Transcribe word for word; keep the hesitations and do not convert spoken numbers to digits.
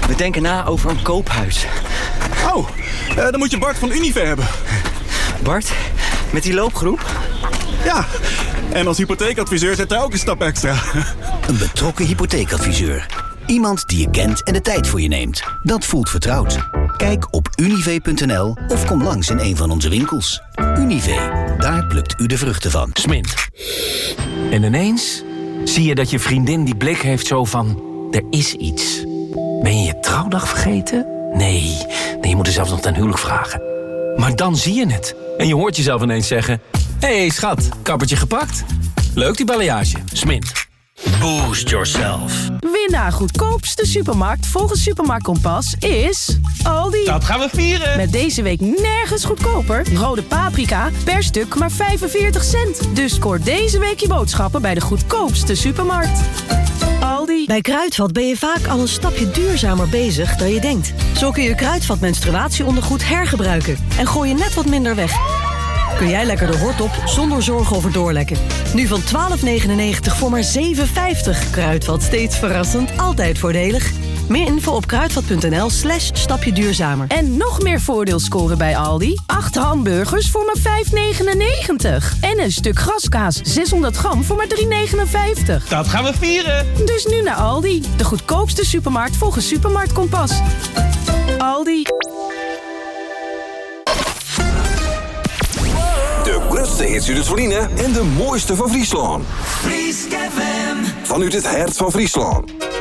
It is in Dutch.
We denken na over een koophuis. Oh, uh, dan moet je Bart van Unive hebben. Bart, met die loopgroep? Ja, en als hypotheekadviseur zet hij ook een stap extra. Een betrokken hypotheekadviseur. Iemand die je kent en de tijd voor je neemt. Dat voelt vertrouwd. Kijk op unive punt n l of kom langs in een van onze winkels. Unive, daar plukt u de vruchten van. Smint. En ineens zie je dat je vriendin die blik heeft zo van... er is iets. Ben je je trouwdag vergeten? Nee, nee, je moet er zelfs nog ten huwelijk vragen. Maar dan zie je het. En je hoort jezelf ineens zeggen... hé hey, schat, kappertje gepakt? Leuk die balayage. Smint. Boost yourself. Winnaar goedkoopste supermarkt volgens Supermarkt Kompas is Aldi. Dat gaan we vieren. Met deze week nergens goedkoper. Rode paprika per stuk maar vijfenveertig cent. Dus scoor deze week je boodschappen bij de goedkoopste supermarkt. Aldi. Bij Kruidvat ben je vaak al een stapje duurzamer bezig dan je denkt. Zo kun je Kruidvat menstruatieondergoed hergebruiken. En gooi je net wat minder weg. Kun jij lekker de hort op zonder zorgen over doorlekken. Nu van twaalf negenennegentig voor maar zeven vijftig. Kruidvat, steeds verrassend, altijd voordelig. Meer info op kruidvat.nl slash stapje duurzamer. En nog meer voordeel scoren bij Aldi. acht hamburgers voor maar vijf negenennegentig. En een stuk graskaas zeshonderd gram voor maar drie negenenvijftig. Dat gaan we vieren. Dus nu naar Aldi. De goedkoopste supermarkt volgens Supermarkt Kompas. Aldi. De grootste hits uit het Verliezen en de mooiste van Friesland. Fries F M. Vanuit het hart van Friesland.